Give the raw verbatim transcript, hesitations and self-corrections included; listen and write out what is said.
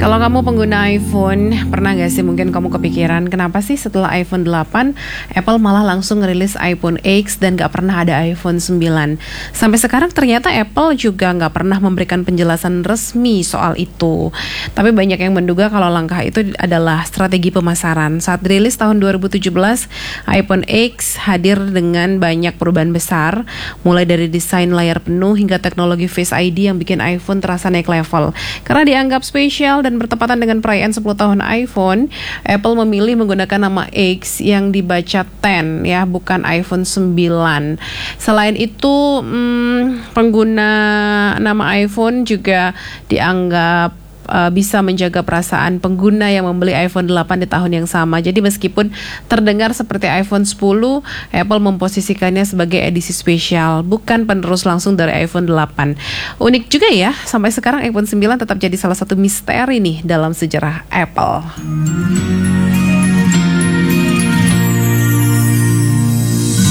Kalau kamu pengguna iPhone, pernah gak sih mungkin kamu kepikiran kenapa sih setelah iPhone delapan Apple malah langsung ngerilis iPhone X dan gak pernah ada iPhone sembilan. Sampai sekarang ternyata Apple juga gak pernah memberikan penjelasan resmi soal itu. Tapi banyak yang menduga kalau langkah itu adalah strategi pemasaran. Saat dirilis tahun dua ribu tujuh belas, iPhone X hadir dengan banyak perubahan besar, mulai dari desain layar penuh hingga teknologi Face I D yang bikin iPhone terasa naik level. Karena dianggap spesial dan bertepatan dengan perayaan sepuluh tahun iPhone, Apple memilih menggunakan nama X yang dibaca ten ya, bukan iPhone sembilan. Selain itu, hmm, pengguna nama iPhone juga dianggap uh, bisa menjaga perasaan pengguna yang membeli iPhone delapan di tahun yang sama. Jadi meskipun terdengar seperti iPhone sepuluh, Apple memposisikannya sebagai edisi spesial, bukan penerus langsung dari iPhone delapan. Unik juga ya, sampai sekarang iPhone sembilan tetap jadi salah satu misteri nih dalam sejarah Apple.